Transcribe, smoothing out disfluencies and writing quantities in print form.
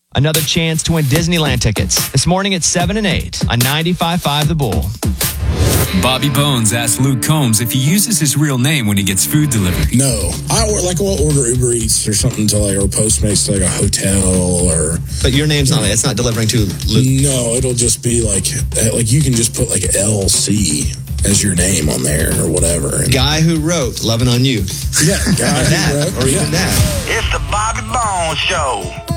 Another chance to win Disneyland tickets this morning at 7 and 8 on 95.5 The Bull. Bobby Bones asked Luke Combs if he uses his real name when he gets food delivered. No. I'll order Uber Eats or something to or Postmates to a hotel or... But your name's it's not delivering to Luke? No, it'll just be like you can just put LC as your name on there or whatever. Guy who wrote Lovin' on You. Yeah, guy who wrote. Or even that. It's the Bobby Bones Show.